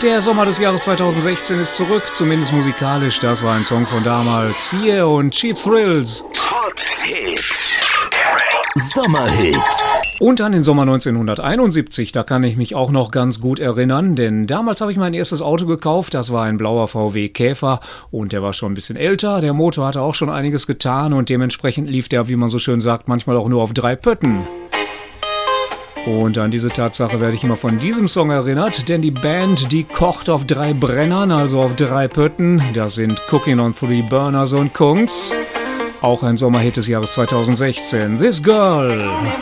Der Sommer des Jahres 2016 ist zurück, zumindest musikalisch. Das war ein Song von damals. Hier und Cheap Thrills. Hot Hits. Sommerhits. Und an den Sommer 1971, da kann ich mich auch noch ganz gut erinnern, denn damals habe ich mein erstes Auto gekauft, das war ein blauer VW Käfer und der war schon ein bisschen älter, der Motor hatte auch schon einiges getan und dementsprechend lief der, wie man so schön sagt, manchmal auch nur auf 3 Pötten. Und an diese Tatsache werde ich immer von diesem Song erinnert, denn die Band, die kocht auf 3 Brennern, also auf 3 Pötten, das sind Cooking on 3 Burners und Kungs. Auch ein Sommerhit des Jahres 2016, This Girl.